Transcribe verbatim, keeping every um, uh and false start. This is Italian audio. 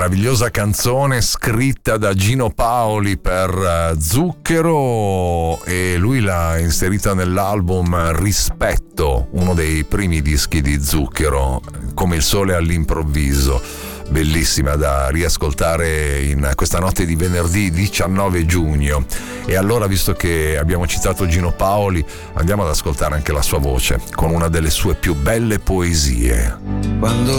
meravigliosa canzone scritta da Gino Paoli per Zucchero, e lui l'ha inserita nell'album Rispetto, uno dei primi dischi di Zucchero, Come il sole all'improvviso. Bellissima da riascoltare in questa notte di venerdì diciannove giugno. E allora, visto che abbiamo citato Gino Paoli, andiamo ad ascoltare anche la sua voce con una delle sue più belle poesie. Quando